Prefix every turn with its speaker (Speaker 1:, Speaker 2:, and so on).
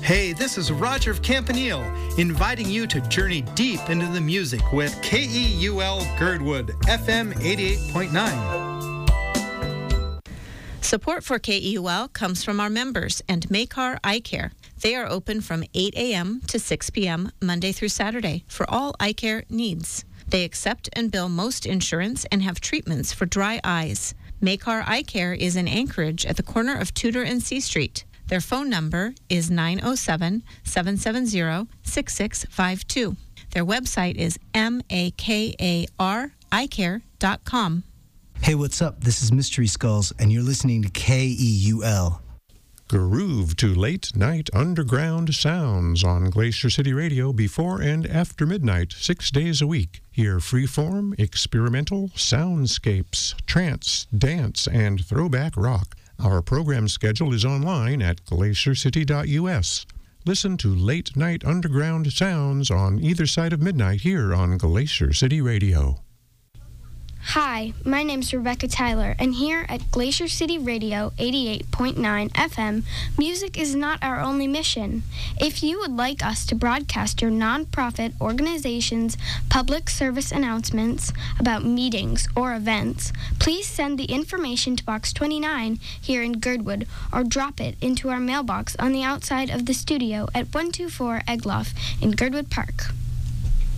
Speaker 1: Hey, this is Roger of Campanile, inviting you to journey deep into the music with KEUL Girdwood, FM 88.9.
Speaker 2: Support for KEUL comes from our members and Makar Eye Care. They are open from 8 a.m. to 6 p.m. Monday through Saturday for all eye care needs. They accept and bill most insurance and have treatments for dry eyes. Makar Eye Care is in Anchorage at the corner of Tudor and C Street. Their phone number is 907-770-6652. Their website is makareyecare.com.
Speaker 3: Hey, what's up? This is Mystery Skulls, and you're listening to KEUL.
Speaker 4: Groove to late night underground sounds on Glacier City Radio before and after midnight, 6 days a week. Hear freeform, experimental, soundscapes, trance, dance, and throwback rock. Our program schedule is online at glaciercity.us. Listen to late night underground sounds on either side of midnight here on Glacier City Radio.
Speaker 5: Hi, my name's Rebecca Tyler, and here at Glacier City Radio 88.9 FM, music is not our only mission. If you would like us to broadcast your nonprofit organization's public service announcements about meetings or events, please send the information to Box 29 here in Girdwood or drop it into our mailbox on the outside of the studio at 124 Egloff in Girdwood Park.